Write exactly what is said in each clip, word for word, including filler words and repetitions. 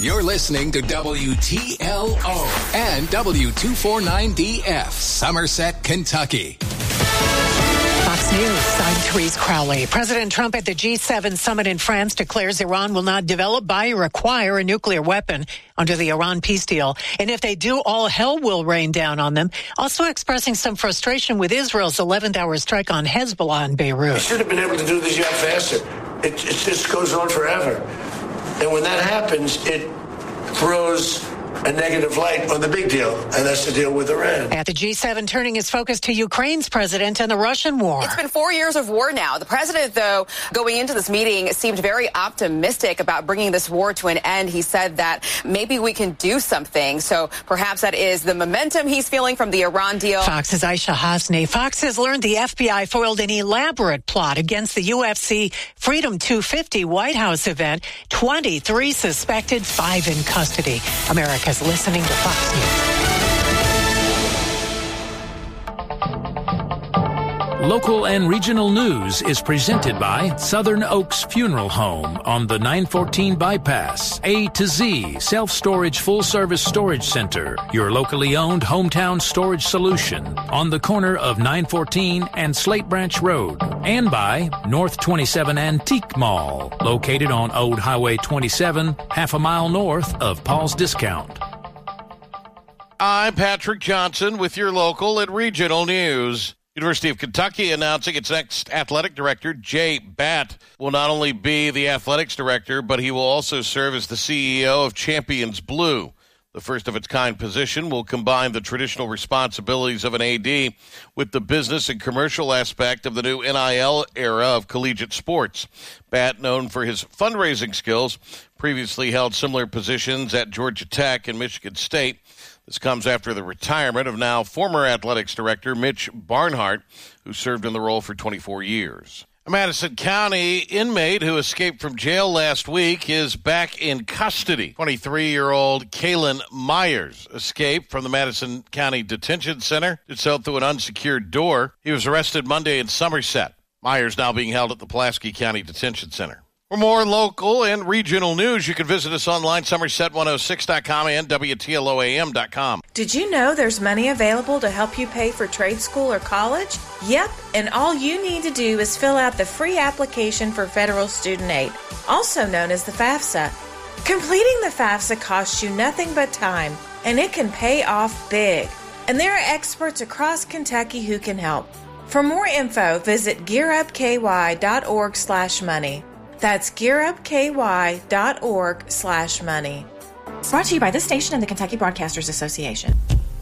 You're listening to W T L O and W two forty-nine D F, Somerset, Kentucky. Fox News, I'm Therese Crowley. President Trump at the G seven summit in France declares Iran will not develop, buy, or acquire a nuclear weapon under the Iran peace deal. And if they do, all hell will rain down on them. Also expressing some frustration with Israel's eleventh hour strike on Hezbollah in Beirut. You should have been able to do this yet faster. It, it just goes on forever. And when that happens, it throws a negative light on the big deal, and that's the deal with Iran. At the G seven turning its focus to Ukraine's president and the Russian war. It's been four years of war now. The president, though, going into this meeting, seemed very optimistic about bringing this war to an end. He said that maybe we can do something. So perhaps that is the momentum he's feeling from the Iran deal. Fox's Aisha Hasni. Fox has learned the F B I foiled an elaborate plot against the U F C Freedom two fifty White House event. twenty-three suspected, five in custody. America's listening to Fox News. Local and regional news is presented by Southern Oaks Funeral Home on the nine fourteen bypass. A to Z Self-Storage Full-Service Storage Center, your locally owned hometown storage solution on the corner of nine fourteen and Slate Branch Road. And by North twenty-seven Antique Mall, located on Old Highway twenty-seven, half a mile north of Paul's Discount. I'm Patrick Johnson with your local and regional news. University of Kentucky announcing its next athletic director, Jay Batt, will not only be the athletics director, but he will also serve as the C E O of Champions Blue. The first of its kind position will combine the traditional responsibilities of an A D with the business and commercial aspect of the new N I L era of collegiate sports. Batt, known for his fundraising skills, previously held similar positions at Georgia Tech and Michigan State. This comes after the retirement of now former athletics director Mitch Barnhart, who served in the role for twenty-four years. A Madison County inmate who escaped from jail last week is back in custody. twenty-three-year-old Kaylin Myers escaped from the Madison County Detention Center. Did so through an unsecured door. He was arrested Monday in Somerset. Myers now being held at the Pulaski County Detention Center. For more local and regional news, you can visit us online, Somerset one oh six dot com and W T L O A M dot com. Did you know there's money available to help you pay for trade school or college? Yep, and all you need to do is fill out the free application for federal student aid, also known as the FAFSA. Completing the FAFSA costs you nothing but time, and it can pay off big. And there are experts across Kentucky who can help. For more info, visit gearupky.org slash money. That's gearupky.org slash money. Brought to you by this station and the Kentucky Broadcasters Association.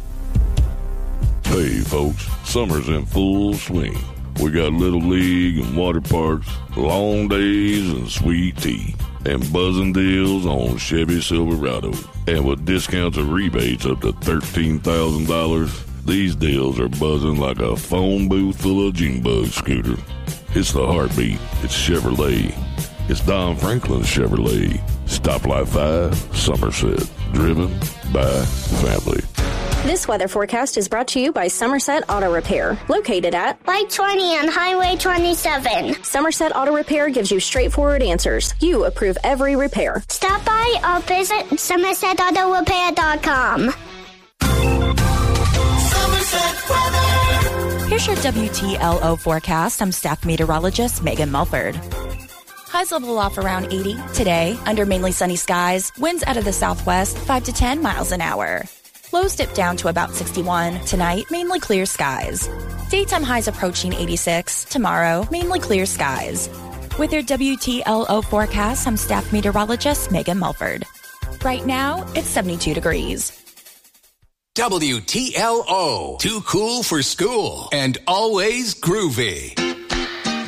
Hey, folks, summer's in full swing. We got Little League and water parks, long days and sweet tea, and buzzing deals on Chevy Silverado. And with discounts and rebates up to thirteen thousand dollars, these deals are buzzing like a phone booth full of Junebug scooter. It's the heartbeat. It's Chevrolet. It's Don Franklin's Chevrolet. Stoplight five, Somerset. Driven by family. This weather forecast is brought to you by Somerset Auto Repair, located at Light twenty on Highway twenty-seven. Somerset Auto Repair gives you straightforward answers. You approve every repair. Stop by or visit somerset auto repair dot com. Here's your W T L O forecast. I'm staff meteorologist Megan Mulford. Highs level off around eighty today under mainly sunny skies. Winds out of the southwest five to ten miles an hour. Lows dip down to about sixty-one. Tonight, mainly clear skies. Daytime highs approaching eighty-six. Tomorrow, mainly clear skies. With your W T L O forecast, I'm staff meteorologist Megan Mulford. Right now, it's seventy-two degrees. W T L O, too cool for school and always groovy.